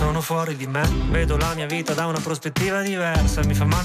sono fuori di me, vedo la mia vita da una prospettiva diversa, mi fa male